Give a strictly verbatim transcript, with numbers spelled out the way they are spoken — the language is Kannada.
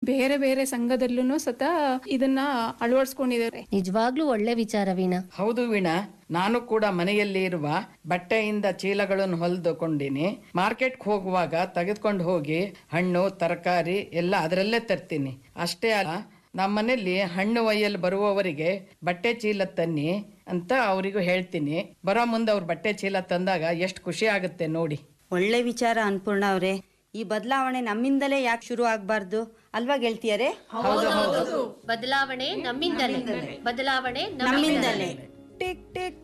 ಬೇರೆ ಬೇರೆ ಸಂಘದಲ್ಲೂ ಸತ ಇದನ್ನ ಅಳವಡಿಸ್ಕೊಂಡಿದ್ದಾರೆ. ನಿಜವಾಗ್ಲೂ ಒಳ್ಳೆ ವಿಚಾರ ವೀಣಾ. ಹೌದು ವೀಣಾ, ನಾನು ಕೂಡ ಮನೆಯಲ್ಲಿ ಇರುವ ಬಟ್ಟೆಯಿಂದ ಚೀಲಗಳನ್ನು ಹೊಲಿದುಕೊಂಡಿನಿ. ಮಾರ್ಕೆಟ್ಗೆ ಹೋಗುವಾಗ ತೆಗೆದುಕೊಂಡು ಹೋಗಿ ಹಣ್ಣು ತರಕಾರಿ ಎಲ್ಲ ಅದರಲ್ಲೇ ತರ್ತೀನಿ. ಅಷ್ಟೇ ಅಲ್ಲ, ನಮ್ಮನೇಲಿ ಹಣ್ಣು ಒಯ್ಯಲು ಬರುವವರಿಗೆ ಬಟ್ಟೆ ಚೀಲ ತನ್ನಿ ಅಂತ ಅವರಿಗೂ ಹೇಳ್ತೀನಿ. ಬರೋ ಮುಂದೆ ಅವ್ರು ಬಟ್ಟೆ ಚೀಲ ತಂದಾಗ ಎಷ್ಟು ಖುಷಿ ಆಗುತ್ತೆ ನೋಡಿ. ಒಳ್ಳೆ ವಿಚಾರ ಅನ್ಪೂರ್ಣ ಅವರೇ. ಈ ಬದಲಾವಣೆ ನಮ್ಮಿಂದಲೇ ಯಾಕೆ ಶುರು ಆಗ್ಬಾರ್ದು ಅಲ್ವಾ ಗೆಳತಿಯರೇ? ಬದಲಾವಣೆ ನಮ್ಮಿಂದಲೇ, ಬದಲಾವಣೆ ನಮ್ಮಿಂದಲೇ. Tick tick